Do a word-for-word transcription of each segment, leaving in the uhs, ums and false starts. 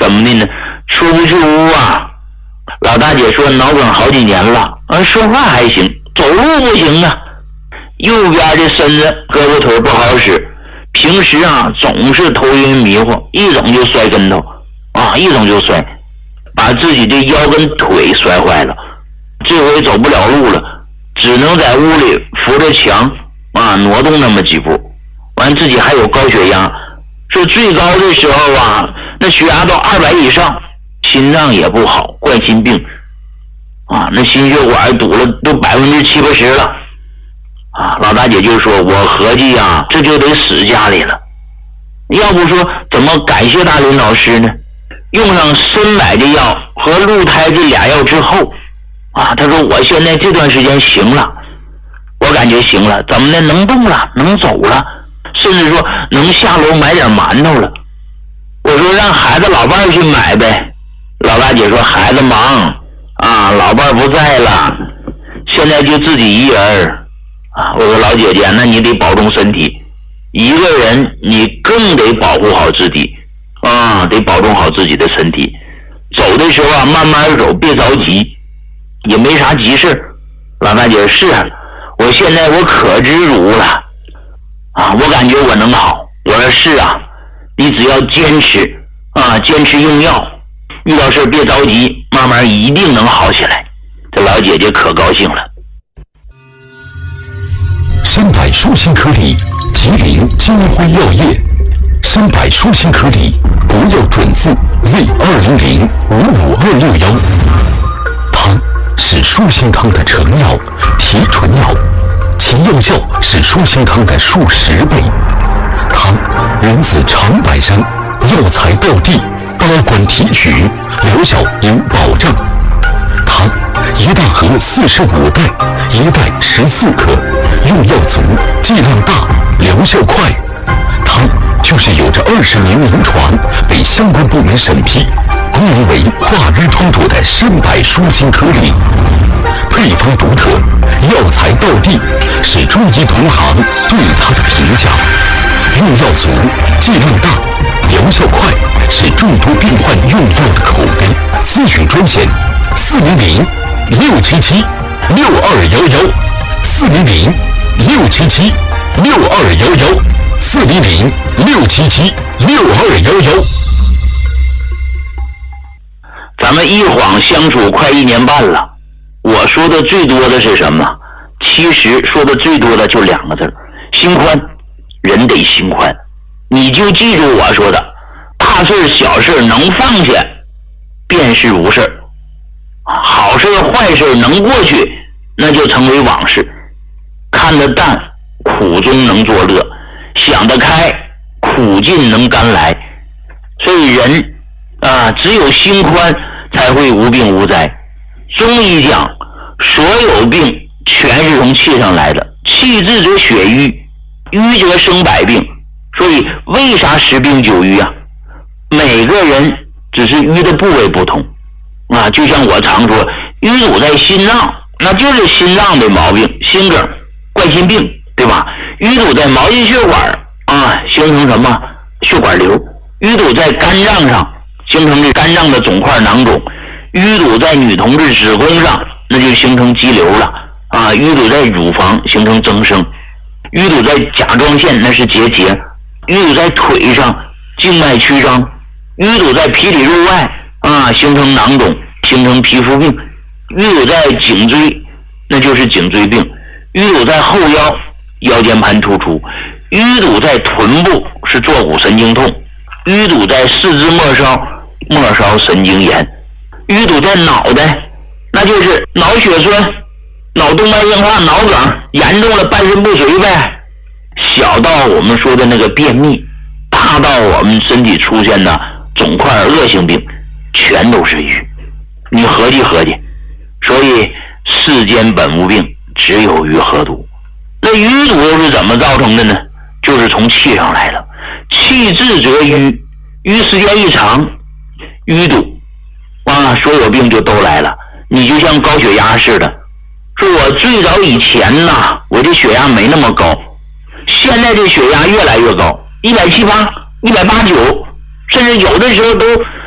怎么的呢？出不去屋啊。老大姐说脑梗好几年了，啊，说话还行，走路不行啊。右边的身子胳膊腿不好使，平时啊总是头晕迷糊，一整就摔跟头啊，一整就摔，把自己的腰跟腿摔坏了。这回走不了路了，只能在屋里扶着墙啊挪动那么几步。完自己还有高血压，说最高的时候啊，那血压到二百以上，心脏也不好，冠心病啊，那心血管堵了都百分之七八十了啊。老大姐就说，我合计啊，这就得死家里了。要不说怎么感谢大林老师呢？用上参柏的药和鹿胎这俩药之后啊，他说我现在这段时间行了，我感觉行了，怎么的，能动了，能走了，甚至说能下楼买点馒头了。我说让孩子老伴去买呗。老大姐说孩子忙啊，老伴不在了，现在就自己一人啊。我说老姐姐，那你得保重身体，一个人你更得保护好自己啊，得保重好自己的身体。走的时候啊，慢慢走，别着急，也没啥急事。老大姐是啊，我现在我可知足了啊，我感觉我能好。我说是啊，你只要坚持啊，坚持用药，遇到事别着急，慢慢一定能好起来。这老姐姐可高兴了。 参柏舒心颗粒，吉林金辉药业。参柏舒心颗粒，国药准字 Z 二零零五五二六幺。汤是舒心汤的成药、提纯药，其药效是舒心汤的数十倍。汤源自长白山，药材到地，八关提取，疗效有保障。汤一大盒四十五袋，一袋十四克，用药足，剂量大，疗效快。汤就是有着二十年临床，被相关部门审批，功能为化瘀通堵的参柏舒心颗粒。配方独特，药材到地，是中医同行对它的评价。用药足，剂量大，疗效快，是众多病患用药的口碑。咨询专线：四零零六七七六二幺幺，四零零六七七六二幺幺，四零零六七七六二幺幺。 咱们一晃相处快一年半了，我说的最多的是什么？其实说的最多的就两个字：心宽。人得心宽，你就记住我说的，大事小事能放下，便是无事；好事坏事能过去，那就成为往事。看得淡，苦中能作乐；想得开，苦尽能甘来。所以人啊，只有心宽，才会无病无灾。中医讲，所有病全是从气上来的，气滞则血瘀，瘀则生百病。所以为啥十病九瘀啊？每个人只是瘀的部位不同啊，就像我常说，淤堵在心脏，那就是心脏的毛病，心梗、冠心病，对吧？淤堵在毛细血管啊，形成什么血管瘤；淤堵在肝脏上，形成的肝脏的肿块囊肿；淤堵在女同志子宫上，那就形成肌瘤了啊；淤堵在乳房，形成增生；淤堵在甲状腺，那是结节；淤堵在腿上，静脉曲张；淤堵在皮里肉外啊，形成囊肿，形成皮肤病；淤堵在颈椎，那就是颈椎病；淤堵在后腰，腰间盘突出；淤堵在臀部是坐骨神经痛；淤堵在四肢末梢，末梢神经炎；淤堵在脑袋，那就是脑血栓、脑动脉硬化、脑梗，严重了半身不遂呗。小到我们说的那个便秘，大到我们身体出现的肿块恶性病，全都是瘀。你合计合计，所以世间本无病，只有瘀和毒。那瘀堵又是怎么造成的呢？就是从气上来的，气滞则瘀，瘀时间一长，淤堵啊，所有病就都来了。你就像高血压似的，说我最早以前呐，我这血压没那么高，现在这血压越来越高，一百七八、一百八九，甚至有的时候都二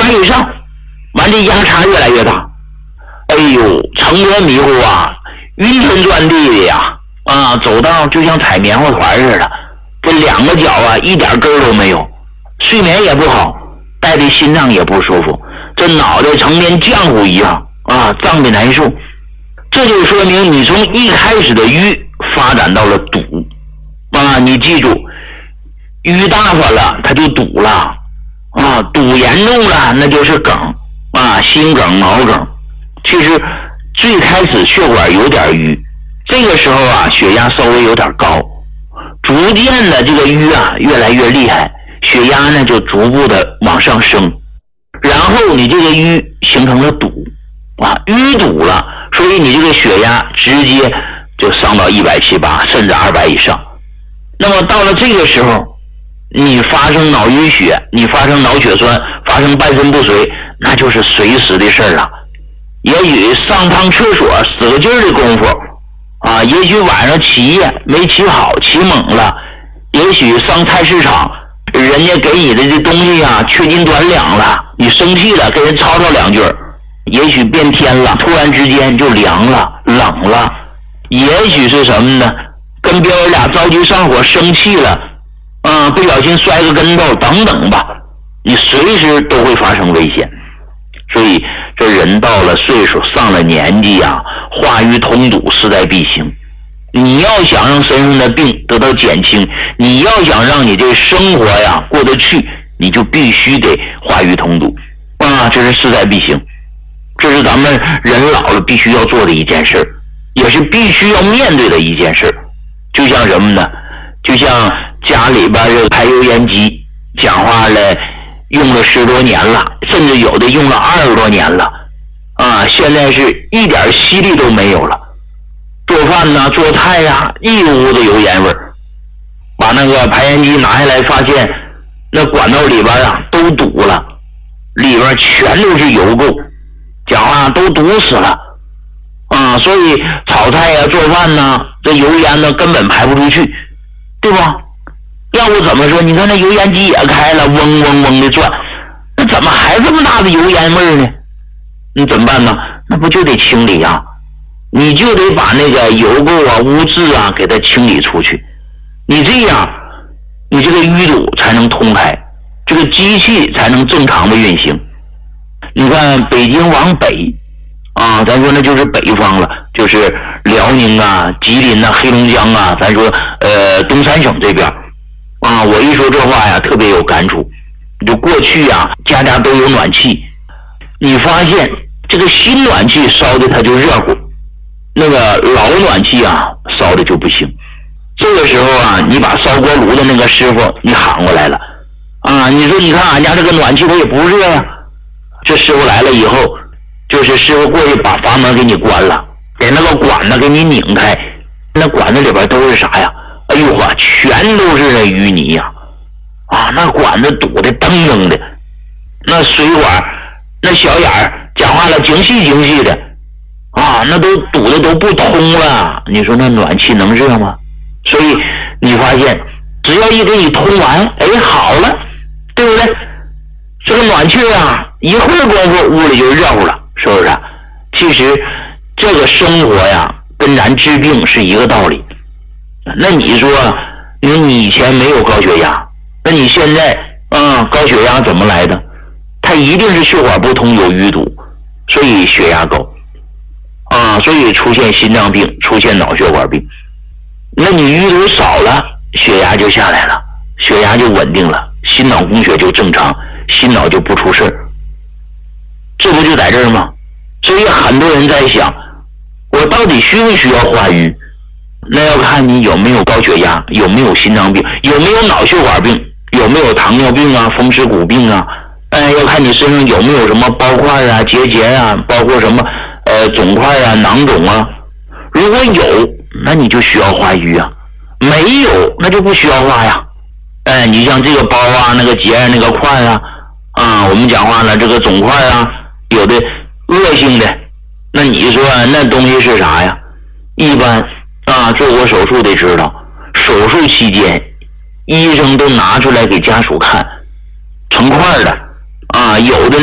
八以上，完这压差越来越大。哎呦，成天迷糊啊，晕天转地的呀，啊，走道就像踩棉花团似的，这两个脚啊一点根儿都没有，睡眠也不好，带的心脏也不舒服，这脑袋成天浆糊一样啊，胀得难受。这就说明你从一开始的瘀发展到了堵啊，你记住，瘀大发了它就堵了啊，堵严重了那就是梗啊，心梗脑梗。其实最开始血管有点瘀，这个时候啊血压稍微有点高，逐渐的这个瘀啊越来越厉害，血压呢就逐步的往上升，然后你这个瘀形成了堵啊，淤堵了，所以你这个血压直接就上到一百七八甚至二百以上。那么到了这个时候，你发生脑淤血，你发生脑血栓，发生半身不遂，那就是随时的事儿了。也许上趟厕所使劲的功夫啊，也许晚上起夜没起好起猛了，也许上菜市场人家给你的这东西啊缺斤短两了，你生气了跟人吵吵两句，也许变天了，突然之间就凉了冷了，也许是什么呢，跟别人俩着急上火生气了啊，不小心摔个跟头等等吧，你随时都会发生危险。所以这人到了岁数上了年纪啊，化瘀通堵势在必行。你要想让身上的病得到减轻，你要想让你这生活呀过得去，你就必须得化瘀通堵啊，这是势在必行，这是咱们人老了必须要做的一件事，也是必须要面对的一件事。就像什么呢？就像家里边这排油烟机，讲话了用了十多年了，甚至有的用了二十多年了啊，现在是一点吸力都没有了。做饭呢做菜呀、啊、一屋子油烟味儿，把那个排烟机拿下来，发现那管道里边啊都堵了，里边全都是油垢，讲话都堵死了啊，所以炒菜呀、啊、做饭呢，这油烟呢根本排不出去，对吧？要不怎么说你看那油烟机也开了，嗡嗡嗡的转，那怎么还这么大的油烟味呢？你怎么办呢？那不就得清理啊，你就得把那个油垢啊污渍啊给它清理出去，你这样你这个淤堵才能通开，这个机器才能正常的运行。你看北京往北啊，咱说那就是北方了，就是辽宁啊、吉林啊、黑龙江啊，咱说呃东三省这边啊，我一说这话呀特别有感触。就过去啊家家都有暖气，你发现这个新暖气烧的它就热乎，那个老暖气啊烧的就不行。这个时候啊，你把烧锅炉的那个师傅你喊过来了啊，你说你看俺家这个暖气它也不热呀、啊，这师傅来了以后，就是师傅过去把阀门给你关了，给那个管子给你拧开，那管子里边都是啥呀？哎呦啊，全都是那淤泥呀！啊，那管子堵得噔噔的，那水管那小眼儿讲话了精细精细的啊，那都堵得都不通了。你说那暖气能热吗？所以你发现只要一给你通完，哎，好了，对不对？这个暖气啊，一会儿功夫屋里就热乎了，是不是？其实这个生活呀，跟咱治病是一个道理。那你说，你说你以前没有高血压，那你现在啊、嗯，高血压怎么来的？它一定是血管不通有淤堵，所以血压高啊，所以出现心脏病，出现脑血管病。那你淤堵少了，血压就下来了，血压就稳定了，心脑供血就正常，心脑就不出事儿。这不就在这儿吗？所以很多人在想，我到底需不需要化瘀？那要看你有没有高血压，有没有心脏病，有没有脑血管病，有没有糖尿病啊、风湿骨病啊，哎，要看你身上有没有什么包块啊、结节啊，包括什么呃肿块啊、囊肿啊。如果有，那你就需要化瘀啊；没有，那就不需要化呀。哎，你像这个包啊、那个结啊、那个块啊，啊，我们讲话呢，这个肿块啊，有的恶性的，那你说那东西是啥呀？一般啊，做过手术得知道，手术期间医生都拿出来给家属看，成块的啊，有的